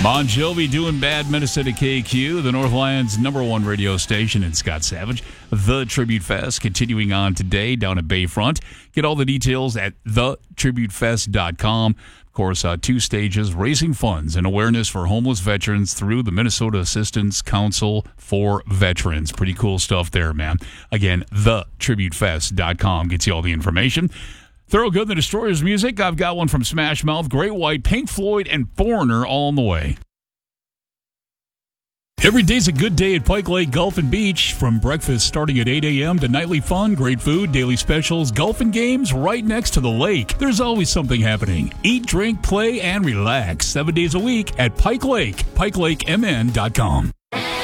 Bon Jovi doing Bad Medicine at KQ, the Northland's #1 radio station, and Scott Savage. The Tribute Fest continuing on today down at Bayfront. Get all the details at thetributefest.com. Of course, 2 stages, raising funds and awareness for homeless veterans through the Minnesota Assistance Council for Veterans. Pretty cool stuff there, man. Again, thetributefest.com gets you all the information. Thorogood, the Destroyers music. I've got one from Smash Mouth, Great White, Pink Floyd, and Foreigner all on the way. Every day's a good day at Pike Lake Golf and Beach. From breakfast starting at 8 a.m. to nightly fun, great food, daily specials, golf and games right next to the lake. There's always something happening. Eat, drink, play, and relax 7 days a week at Pike Lake, PikeLakeMN.com.